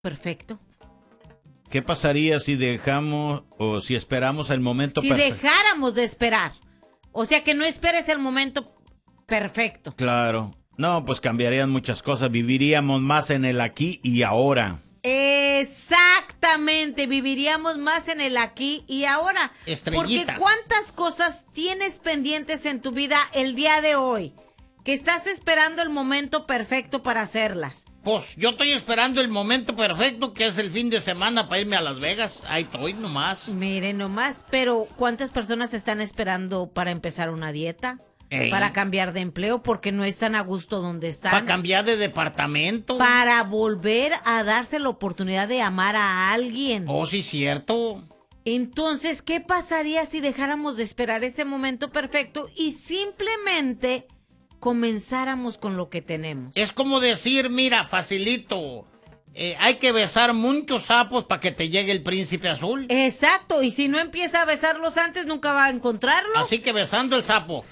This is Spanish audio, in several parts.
perfecto. ¿Qué pasaría si dejamos o si esperamos el momento perfecto? Si dejáramos de esperar. O sea, que no esperes el momento perfecto. Claro. No, pues cambiarían muchas cosas. Viviríamos más en el aquí y ahora. Exactamente, viviríamos más en el aquí y ahora. Estrellita. Porque ¿cuántas cosas tienes pendientes en tu vida el día de hoy? Que estás esperando el momento perfecto para hacerlas. Pues yo estoy esperando el momento perfecto, que es el fin de semana para irme a Las Vegas. Ahí estoy nomás. Miren nomás, pero ¿cuántas personas están esperando para empezar una dieta? Ey. Para cambiar de empleo porque no están a gusto donde están. Para cambiar de departamento. Para volver a darse la oportunidad de amar a alguien. Oh, sí, cierto. Entonces, ¿qué pasaría si dejáramos de esperar ese momento perfecto y simplemente comenzáramos con lo que tenemos? Es como decir, mira, facilito. Hay que besar muchos sapos para que te llegue el príncipe azul. Exacto, y si no empieza a besarlos antes, nunca va a encontrarlo. Así que besando el sapo.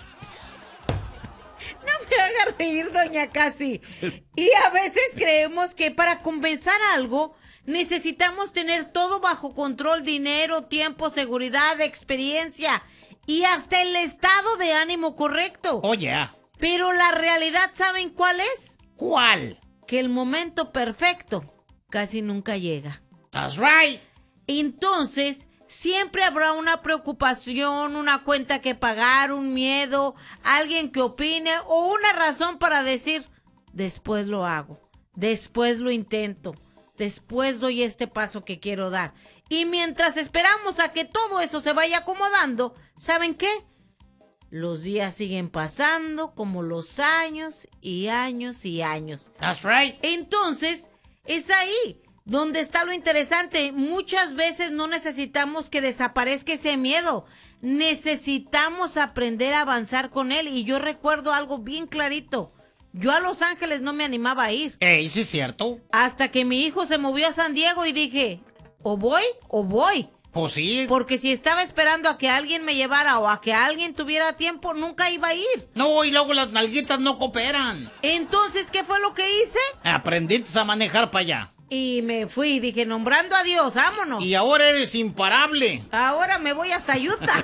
No me haga reír, doña Casi. Y a veces creemos que para compensar algo necesitamos tener todo bajo control: dinero, tiempo, seguridad, experiencia y hasta el estado de ánimo correcto. Oye. Pero la realidad, ¿saben cuál es? ¿Cuál? Que el momento perfecto casi nunca llega. That's right. Entonces, siempre habrá una preocupación, una cuenta que pagar, un miedo, alguien que opine o una razón para decir, después lo hago, después lo intento, después doy este paso que quiero dar. Y mientras esperamos a que todo eso se vaya acomodando, ¿saben qué? Los días siguen pasando como los años y años y años. That's right. Entonces, es ahí donde está lo interesante. Muchas veces no necesitamos que desaparezca ese miedo. Necesitamos aprender a avanzar con él. Y yo recuerdo algo bien clarito. Yo a Los Ángeles no me animaba a ir. Sí, es cierto. Hasta que mi hijo se movió a San Diego y dije, o voy o voy. Pues sí. Porque si estaba esperando a que alguien me llevara o a que alguien tuviera tiempo, nunca iba a ir. No, y luego las nalguitas no cooperan. Entonces, ¿qué fue lo que hice? Aprendiste a manejar para allá. Y me fui, dije, nombrando a Dios, vámonos. Y ahora eres imparable. Ahora me voy hasta Utah.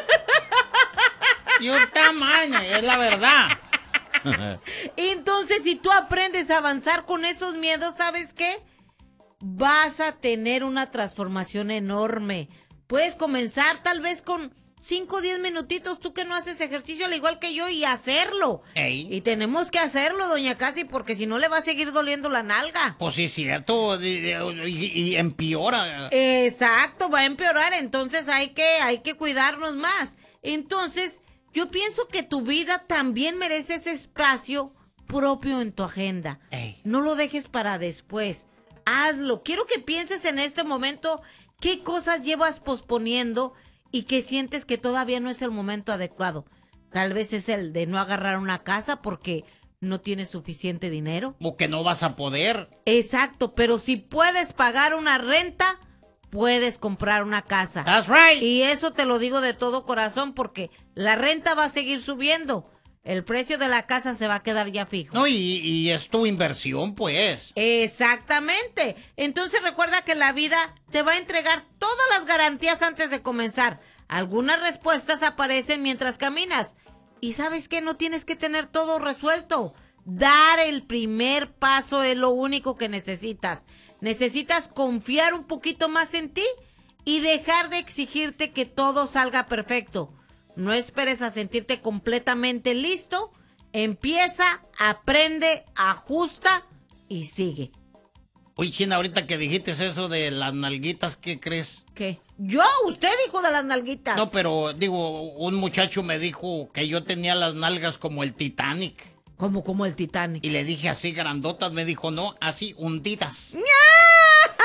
Utah, man, es la verdad. Entonces, si tú aprendes a avanzar con esos miedos, ¿sabes qué? Vas a tener una transformación enorme. Puedes comenzar tal vez con 5 o 10 minutitos, tú que no haces ejercicio al igual que yo, y hacerlo. Ey. Y tenemos que hacerlo, doña Casi, porque si no le va a seguir doliendo la nalga. Pues sí, es cierto. Y empeora. Exacto, va a empeorar, entonces hay que cuidarnos más. Entonces, yo pienso que tu vida también merece ese espacio propio en tu agenda. Ey. No lo dejes para después. Hazlo. Quiero que pienses en este momento qué cosas llevas posponiendo y que sientes que todavía no es el momento adecuado. Tal vez es el de no agarrar una casa porque no tienes suficiente dinero. O que no vas a poder. Exacto, pero si puedes pagar una renta, puedes comprar una casa. That's right. Y eso te lo digo de todo corazón porque la renta va a seguir subiendo. El precio de la casa se va a quedar ya fijo. No, y es tu inversión, pues. Exactamente. Entonces recuerda que la vida te va a entregar todas las garantías antes de comenzar. Algunas respuestas aparecen mientras caminas. Y ¿sabes qué? No tienes que tener todo resuelto. Dar el primer paso es lo único que necesitas. Necesitas confiar un poquito más en ti y dejar de exigirte que todo salga perfecto. No esperes a sentirte completamente listo. Empieza, aprende, ajusta y sigue. Oye, China, ahorita que dijiste eso de las nalguitas, ¿qué crees? ¿Qué? Yo, usted dijo de las nalguitas. No, pero digo, un muchacho me dijo que yo tenía las nalgas como el Titanic. Como el Titanic. Y le dije así grandotas, me dijo, no, así hundidas. ¡Ña!